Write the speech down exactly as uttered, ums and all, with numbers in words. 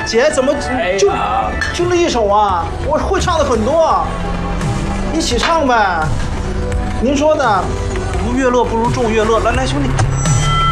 姐怎么就就那一首啊？我会唱的很多，一起唱呗。您说的，无乐乐不如众乐乐。来来，兄弟。